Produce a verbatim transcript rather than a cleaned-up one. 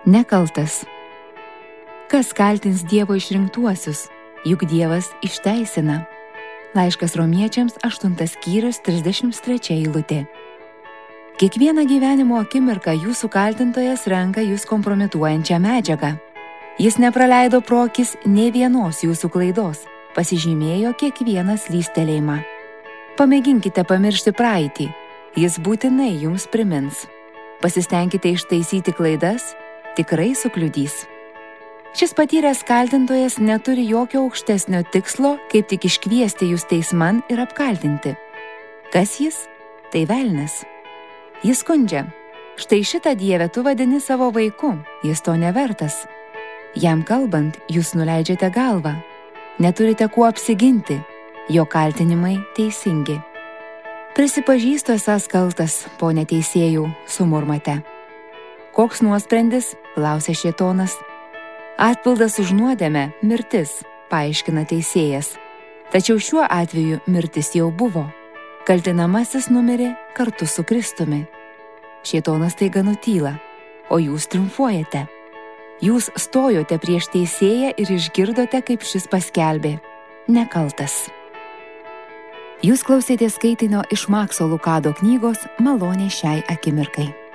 Nekaltas. Kas kaltins Dievo išrinktuosius, juk Dievas išteisina. Laiškas Romiečiams aštuntas skyrius trisdešimt trečia eilutė. Kiekvieną gyvenimo akimirką jūsų kaltintojas renka jūs kompromituojančią medžiagą. Jis nepraleido pro akis nė vienos jūsų klaidos, pasižymėjo kiekvieną slystelėjimą. Pamėginkite pamiršti praeitį, jis būtinai jums primins. Pasistengkite ištaisyti klaidas, tikrai sukliudys. Šis patyręs kaltintojas neturi jokio aukštesnio tikslo, kaip tik iškviesti jūs teisman ir apkaltinti. Kas jis? Tai velnias. Jis skundžia: štai šitą Dievę tu vadini savo vaiku, jis to nevertas. Jam kalbant, jūs nuleidžiate galvą. Neturite kuo apsiginti, jo kaltinimai teisingi. Prisipažįstu esąs kaltas, pone teisėjau, sumurmate. Koks nuosprendis? Klausia šėtonas. Atpildas už nuodėmę – mirtis, paaiškina teisėjas. Tačiau šiuo atveju mirtis jau buvo. Kaltinamasis numirė kartu su Kristumi. Šėtonas taiga nutyla, o jūs triumfuojate. Jūs stojote prieš teisėją ir išgirdote, kaip šis paskelbė: nekaltas. Jūs klausėtės skaitinio iš Makso Lukado knygos Malonė šiai akimirkai.